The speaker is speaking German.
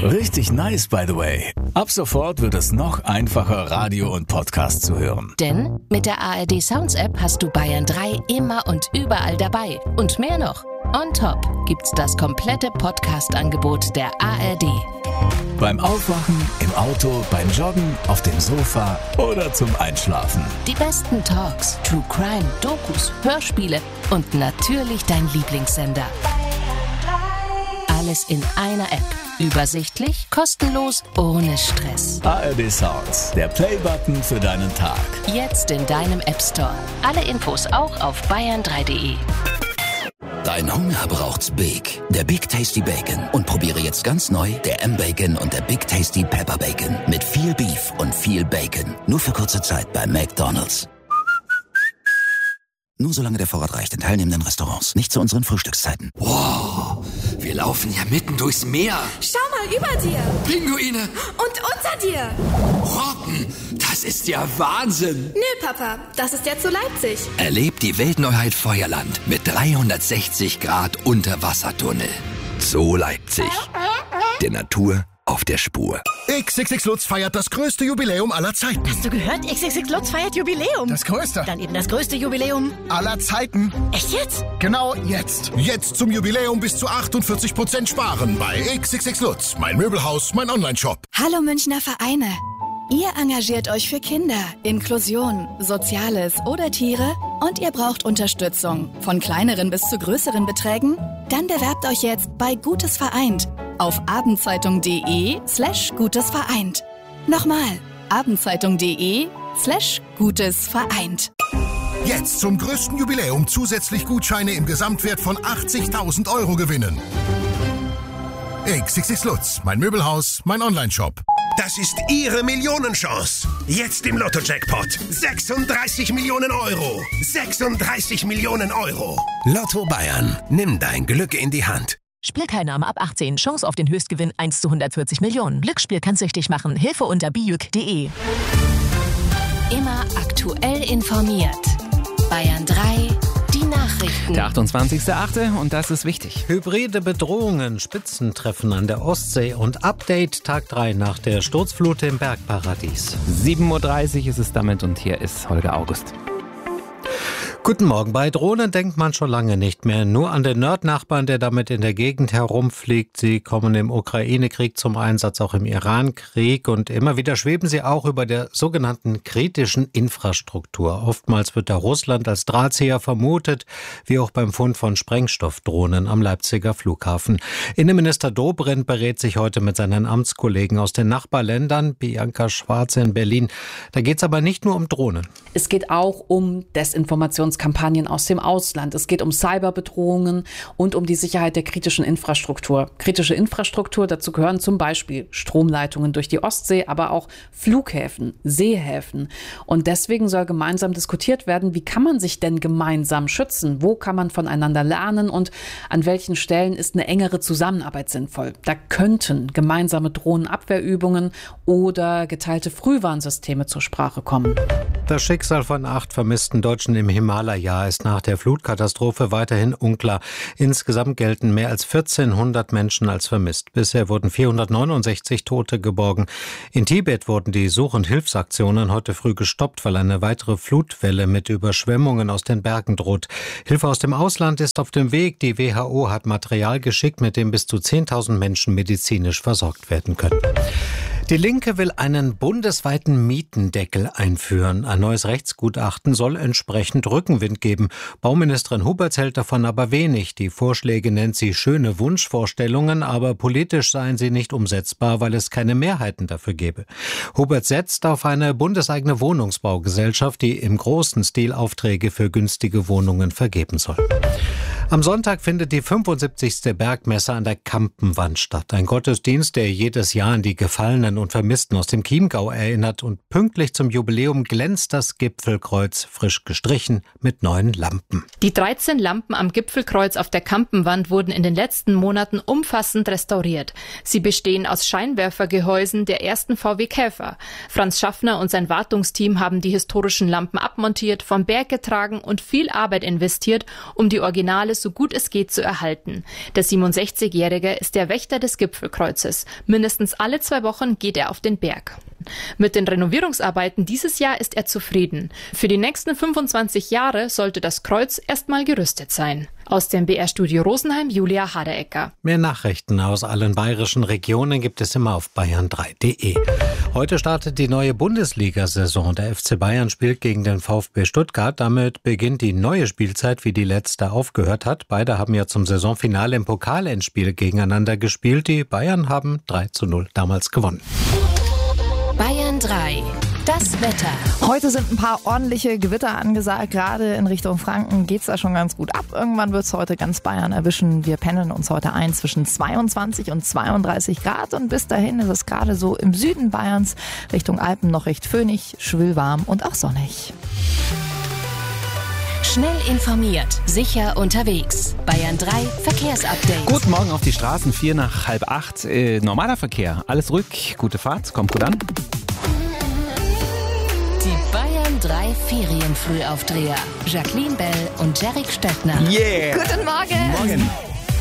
Richtig nice, by the way. Ab sofort wird es noch einfacher, Radio und Podcast zu hören. Denn mit der ARD Sounds App hast du Bayern 3 immer und überall dabei. Und mehr noch. On top gibt's das komplette Podcast-Angebot der ARD. Beim Aufwachen, im Auto, beim Joggen, auf dem Sofa oder zum Einschlafen. Die besten Talks, True Crime, Dokus, Hörspiele und natürlich dein Lieblingssender. Alles in einer App. Übersichtlich, kostenlos, ohne Stress. ARD Sounds, der Playbutton für deinen Tag. Jetzt in deinem App Store. Alle Infos auch auf bayern3.de. Dein Hunger braucht's Big. Der Big Tasty Bacon. Und probiere jetzt ganz neu der M-Bacon und der Big Tasty Pepper Bacon. Mit viel Beef und viel Bacon. Nur für kurze Zeit bei McDonald's. Nur solange der Vorrat reicht in teilnehmenden Restaurants. Nicht zu unseren Frühstückszeiten. Wow, wir laufen ja mitten durchs Meer. Schau mal über dir. Pinguine. Und unter dir. Robben, das ist ja Wahnsinn. Nö, Papa, das ist ja zu Leipzig. Erlebt die Weltneuheit Feuerland mit 360 Grad Unterwassertunnel. So Leipzig. Der Natur auf der Spur. XXX Lutz feiert das größte Jubiläum aller Zeiten. Hast du gehört? XXX Lutz feiert Jubiläum. Das größte. Dann eben das größte Jubiläum aller Zeiten. Echt jetzt? Genau jetzt. Jetzt zum Jubiläum bis zu 48% sparen bei XXX Lutz. Mein Möbelhaus, mein Onlineshop. Hallo Münchner Vereine. Ihr engagiert euch für Kinder, Inklusion, Soziales oder Tiere und ihr braucht Unterstützung, von kleineren bis zu größeren Beträgen? Dann bewerbt euch jetzt bei Gutes Vereint auf abendzeitung.de/Gutes Vereint. Nochmal, abendzeitung.de/Gutes Vereint. Jetzt zum größten Jubiläum zusätzlich Gutscheine im Gesamtwert von 80.000 € gewinnen. XXX Lutz, mein Möbelhaus, mein Onlineshop. Das ist Ihre Millionenchance. Jetzt im Lotto-Jackpot. 36 Millionen €. 36 Millionen €. Lotto Bayern. Nimm dein Glück in die Hand. Spielteilnahme ab 18. Chance auf den Höchstgewinn 1 zu 140 Millionen. Glücksspiel kann süchtig machen. Hilfe unter bijuk.de. Immer aktuell informiert. Bayern 3, die Nachrichten. Der 28.8. und das ist wichtig. Hybride Bedrohungen, Spitzentreffen an der Ostsee und Update Tag 3 nach der Sturzflut im Bergparadies. 7.30 Uhr ist es damit und hier ist Holger August. Guten Morgen. Bei Drohnen denkt man schon lange nicht mehr. Nur an den Nerd-Nachbarn, der damit in der Gegend herumfliegt. Sie kommen im Ukraine-Krieg zum Einsatz, auch im Iran-Krieg. Und immer wieder schweben sie auch über der sogenannten kritischen Infrastruktur. Oftmals wird da Russland als Drahtzieher vermutet, wie auch beim Fund von Sprengstoffdrohnen am Leipziger Flughafen. Innenminister Dobrindt berät sich heute mit seinen Amtskollegen aus den Nachbarländern. Bianca Schwarze in Berlin. Da geht es aber nicht nur um Drohnen. Es geht auch um Desinformationskampagnen aus dem Ausland. Es geht um Cyberbedrohungen und um die Sicherheit der kritischen Infrastruktur. Kritische Infrastruktur, dazu gehören zum Beispiel Stromleitungen durch die Ostsee, aber auch Flughäfen, Seehäfen. Und deswegen soll gemeinsam diskutiert werden, wie kann man sich denn gemeinsam schützen? Wo kann man voneinander lernen und an welchen Stellen ist eine engere Zusammenarbeit sinnvoll? Da könnten gemeinsame Drohnenabwehrübungen oder geteilte Frühwarnsysteme zur Sprache kommen. Das Schicksal von 8 vermissten Deutschen im Himalaya ist nach der Flutkatastrophe weiterhin unklar. Insgesamt gelten mehr als 1400 Menschen als vermisst. Bisher wurden 469 Tote geborgen. In Tibet wurden die Such- und Hilfsaktionen heute früh gestoppt, weil eine weitere Flutwelle mit Überschwemmungen aus den Bergen droht. Hilfe aus dem Ausland ist auf dem Weg. Die WHO hat Material geschickt, mit dem bis zu 10.000 Menschen medizinisch versorgt werden können. Die Linke will einen bundesweiten Mietendeckel einführen. Ein neues Rechtsgutachten soll entsprechend Rückenwind geben. Bauministerin Huberts hält davon aber wenig. Die Vorschläge nennt sie schöne Wunschvorstellungen, aber politisch seien sie nicht umsetzbar, weil es keine Mehrheiten dafür gäbe. Huberts setzt auf eine bundeseigene Wohnungsbaugesellschaft, die im großen Stil Aufträge für günstige Wohnungen vergeben soll. Am Sonntag findet die 75. Bergmesse an der Kampenwand statt. Ein Gottesdienst, der jedes Jahr an die Gefallenen und Vermissten aus dem Chiemgau erinnert. Und pünktlich zum Jubiläum glänzt das Gipfelkreuz frisch gestrichen mit neuen Lampen. Die 13 Lampen am Gipfelkreuz auf der Kampenwand wurden in den letzten Monaten umfassend restauriert. Sie bestehen aus Scheinwerfergehäusen der ersten VW Käfer. Franz Schaffner und sein Wartungsteam haben die historischen Lampen abmontiert, vom Berg getragen und viel Arbeit investiert, um die Originale so gut es geht zu erhalten. Der 67-Jährige ist der Wächter des Gipfelkreuzes. Mindestens alle 2 Wochen geht er auf den Berg. Mit den Renovierungsarbeiten dieses Jahr ist er zufrieden. Für die nächsten 25 Jahre sollte das Kreuz erstmal gerüstet sein. Aus dem BR-Studio Rosenheim, Julia Haderecker. Mehr Nachrichten aus allen bayerischen Regionen gibt es immer auf bayern3.de. Heute startet die neue Bundesliga-Saison. Der FC Bayern spielt gegen den VfB Stuttgart. Damit beginnt die neue Spielzeit, wie die letzte aufgehört hat. Beide haben ja zum Saisonfinale im Pokalendspiel gegeneinander gespielt. Die Bayern haben 3:0 damals gewonnen. Bayern 3. Das Wetter. Heute sind ein paar ordentliche Gewitter angesagt. Gerade in Richtung Franken geht's da schon ganz gut ab. Irgendwann wird's heute ganz Bayern erwischen. Wir pendeln uns heute ein zwischen 22 und 32 Grad. Und bis dahin ist es gerade so im Süden Bayerns Richtung Alpen noch recht föhnig, schwülwarm und auch sonnig. Schnell informiert, sicher unterwegs. Bayern 3 Verkehrsupdate. Guten Morgen auf die Straßen, 7 nach halb 8. Normaler Verkehr, alles ruhig, gute Fahrt, kommt gut an. Die Bayern 3 Ferienfrühaufdreher. Jacqueline Bell und Derek Stöckner. Yeah! Guten Morgen! Morgen!